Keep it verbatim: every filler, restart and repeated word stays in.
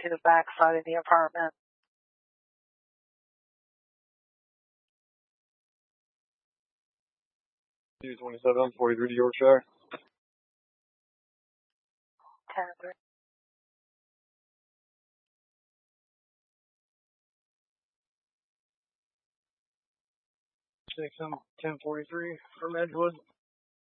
to the back side of the apartment. two twenty-seven, forty-three to Yorkshire. ten three. Six, ten forty-three from Edgewood.